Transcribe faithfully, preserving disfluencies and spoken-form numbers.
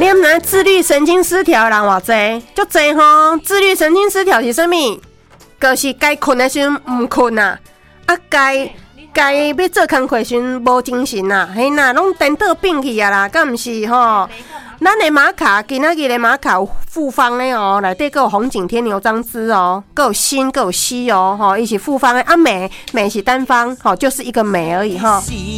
你毋知自律神经失调的人偌济，足济吼。自律神经失调是啥物？就是该困的时阵毋困啊，啊该该要做工课时阵无精神啊，嘿呐，拢颠倒变去啊啦，敢毋是吼？咱的玛卡今仔日的玛卡有复方的哦，内底还有红景天牛樟芝哦，还有锌，还有硒哦，吼，伊是复方的啊，镁镁是单方，吼，就是一个镁而已哈。